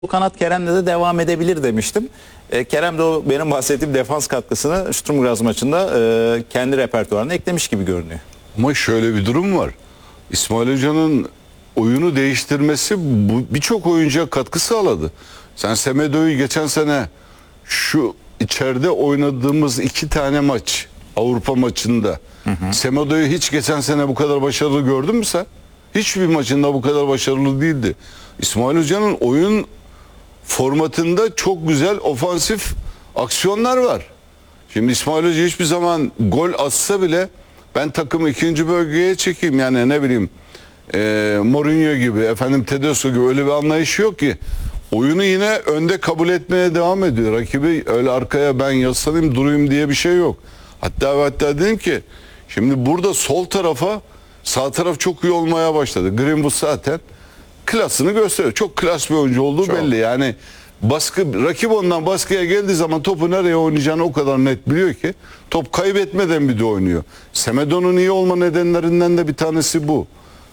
Bu kanat Kerem'le de devam edebilir demiştim. Kerem de o benim bahsettiğim defans katkısını Sturm Graz maçında kendi repertuarına eklemiş gibi görünüyor. Ama şöyle bir durum var. İsmail Hoca'nın oyunu değiştirmesi birçok oyuncuya katkı sağladı. Sen Semedo'yu geçen sene şu içeride oynadığımız 2 tane maç, Avrupa maçında Semedo'yu hiç geçen sene bu kadar başarılı gördün mü sen? Hiçbir maçında bu kadar başarılı değildi. İsmail Hoca'nın oyun formatında çok güzel ofansif aksiyonlar var. Şimdi İsmail Hoca hiçbir zaman gol atsa bile ben takımı ikinci bölgeye çekeyim, yani ne bileyim Mourinho gibi, efendim Tedesco gibi öyle bir anlayışı yok ki. Oyunu yine önde kabul etmeye devam ediyor. Rakibi öyle arkaya ben yaslanayım durayım diye bir şey yok. Hatta dedim ki şimdi burada sol tarafa, sağ taraf çok iyi olmaya başladı. Greenwood zaten klasını gösteriyor. Çok klas bir oyuncu olduğu belli. Yani rakip ondan baskıya geldiği zaman topu nereye oynayacağını o kadar net biliyor ki top kaybetmeden bir de oynuyor. Semedo'nun iyi olma nedenlerinden de bir tanesi bu.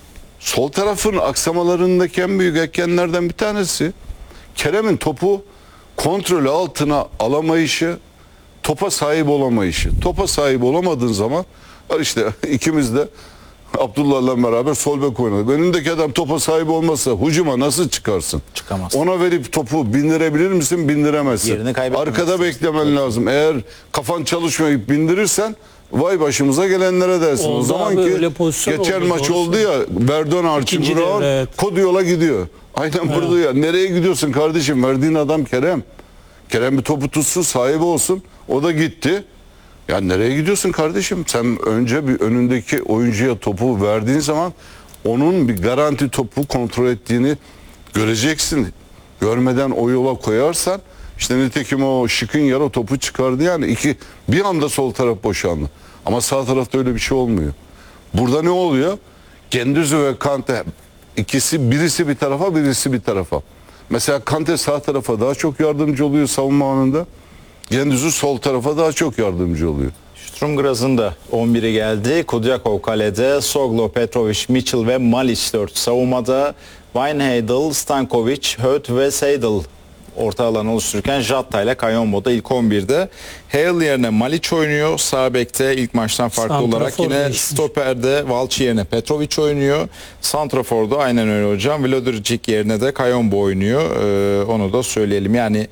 Sol tarafın aksamalarındaki en büyük etkenlerden bir tanesi Kerem'in topu kontrolü altına alamayışı, topa sahip olamayışı. Topa sahip olamadığın zaman işte ikimiz de Abdullah'la beraber sol bek oynadık. Önündeki adam topa sahip olmasa hücuma nasıl çıkarsın? Çıkamaz. Ona verip topu bindirebilir misin? Bindiremezsin. Yerini kaybetmemezsin. Arkada beklemen lazım. Eğer kafan çalışmayıp bindirirsen vay başımıza gelenlere dersin. Oldu o zaman abi, ki öyle pozisyon geçen oldu, maç doğru oldu ya, Verdon Archie İkinci Brown devre, evet. kod yola gidiyor. Aynen burada ya. Nereye gidiyorsun kardeşim? Verdiğin adam Kerem. Kerem bir topu tutsun, sahibi olsun. O da gitti. Ya nereye gidiyorsun kardeşim? Sen önce bir önündeki oyuncuya topu verdiğin zaman onun bir garanti topu kontrol ettiğini göreceksin. Görmeden o yola koyarsan işte nitekim o Skriniar o topu çıkardı, yani bir anda sol taraf boşaldı. Ama sağ tarafta öyle bir şey olmuyor. Burada ne oluyor? Gendüzi ve Kante birisi bir tarafa, birisi bir tarafa. Mesela Kante sağ tarafa daha çok yardımcı oluyor savunma anında. Gendüzi sol tarafa daha çok yardımcı oluyor. Sturm Graz'ın da 11'i geldi. Kudyakov kalede, Soglo, Petrovic, Mitchell ve Malic 4. Savunmada Wijnaldum, Stankovic, Höt ve Seydel orta alanı oluştururken Jatta ile Kayombo da ilk 11'de. Hale yerine Malic oynuyor. Sağ bekte ilk maçtan farklı Santrafor olarak yine değişmiş. stoperde Valci yerine Petrovic oynuyor. Santrafor'da aynen öyle hocam. Vlodricic yerine de Kayombo oynuyor. Onu da söyleyelim. Yani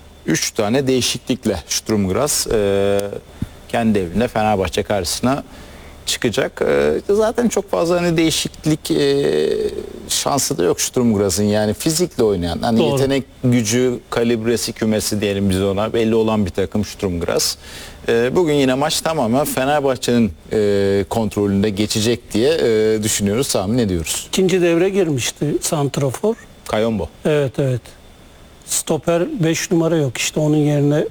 3 tane değişiklikle Sturm Graz kendi evinde Fenerbahçe karşısına çıkacak. Zaten çok fazla hani değişiklik şansı da yok Sturm Graz'ın. Yani fizikle oynayan, hani Doğru. yetenek gücü kalibresi kümesi diyelim biz ona, belli olan bir takım Sturm Graz. Bugün yine maç tamamen Fenerbahçe'nin kontrolünde geçecek diye düşünüyoruz, tahmin ediyoruz. İkinci devre girmişti santrafor. Kayombo. Evet. Stoper 5 numara yok. İşte onun yerine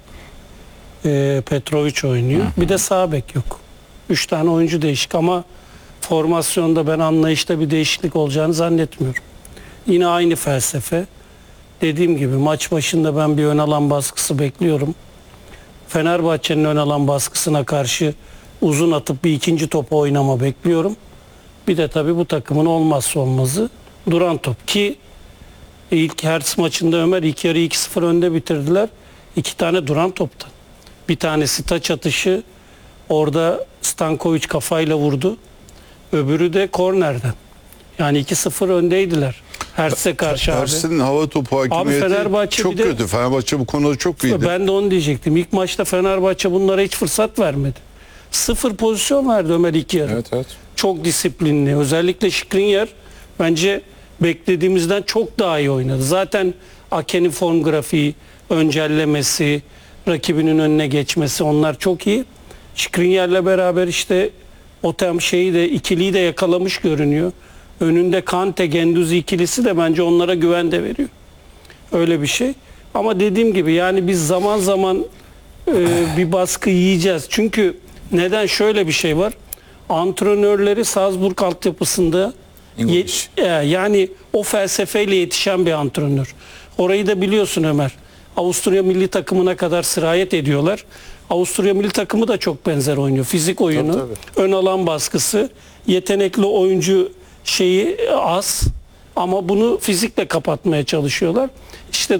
Petrovic oynuyor. Bir de sağ bek yok. 3 tane oyuncu değişik ama formasyonda ben anlayışta bir değişiklik olacağını zannetmiyorum. Yine aynı felsefe. Dediğim gibi maç başında ben bir ön alan baskısı bekliyorum. Fenerbahçe'nin ön alan baskısına karşı uzun atıp bir ikinci topu oynama bekliyorum. Bir de tabii bu takımın olmazsa olmazı duran top ki ilk Hertz maçında Ömer ilk yarı 2-0 önde bitirdiler. 2 tane duran toptan. Bir tanesi taç atışı, orada Stankovic kafayla vurdu. Öbürü de kornerden. Yani 2-0 öndeydiler. Hertz'e karşı abi. Hertz'in hava topu hakimiyeti Fenerbahçe çok bir de- kötü. Fenerbahçe bu konuda çok iyiydi. Ben de onu diyecektim. İlk maçta Fenerbahçe bunlara hiç fırsat vermedi. 0 pozisyon verdi Ömer ilk yarı. Evet. Çok disiplinli. Özellikle Skriniar bence beklediğimizden çok daha iyi oynadı. Zaten Ake'nin form grafiği, öncellemesi, rakibinin önüne geçmesi, onlar çok iyi. Skriniar'la beraber işte o tam şeyi de, ikiliyi de yakalamış görünüyor. Önünde Kante Gendüzi ikilisi de bence onlara güven de veriyor. Öyle bir şey. Ama dediğim gibi yani biz zaman zaman bir baskı yiyeceğiz. Çünkü neden, şöyle bir şey var. Antrenörleri Salzburg altyapısında English. yani o felsefeyle yetişen bir antrenör. Orayı da biliyorsun Ömer. Avusturya milli takımına kadar sirayet ediyorlar. Avusturya milli takımı da çok benzer oynuyor. Fizik oyunu, Tabii. ön alan baskısı, yetenekli oyuncu şeyi az. Ama bunu fizikle kapatmaya çalışıyorlar. İşte